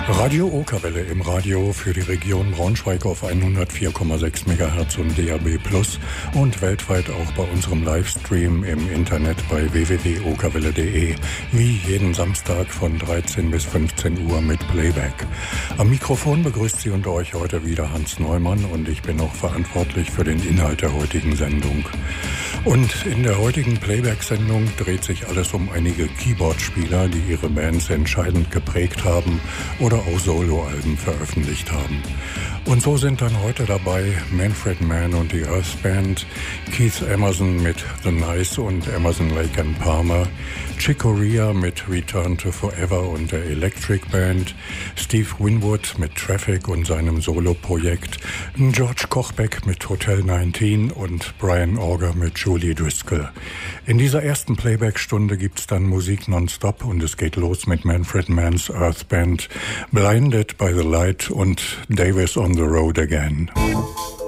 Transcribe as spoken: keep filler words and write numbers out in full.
Radio Okerwelle im Radio für die Region Braunschweig auf hundertvier Komma sechs Megahertz und D A B Plus und weltweit auch bei unserem Livestream im Internet bei w w w punkt okerwelle punkt d e, wie jeden Samstag von dreizehn bis fünfzehn Uhr mit Playback. Am Mikrofon begrüßt Sie und euch heute wieder Hans Neumann und ich bin auch verantwortlich für den Inhalt der heutigen Sendung. Und in der heutigen Playback-Sendung dreht sich alles um einige Keyboard-Spieler, die ihre Bands entscheidend geprägt haben oder auch Soloalben veröffentlicht haben. Und so sind dann heute dabei Manfred Mann und die Earth Band, Keith Emerson mit The Nice und Emerson, Lake and Palmer, Chick Corea mit Return to Forever und der Electric Band, Steve Winwood mit Traffic und seinem Solo-Projekt, George Kochbeck mit Hotel neunzehn und Brian Auger mit Julie Driscoll. In dieser ersten Playback-Stunde gibt's dann Musik nonstop und es geht los mit Manfred Mann's Earth Band, Blinded by the Light und Davis on the Road Again.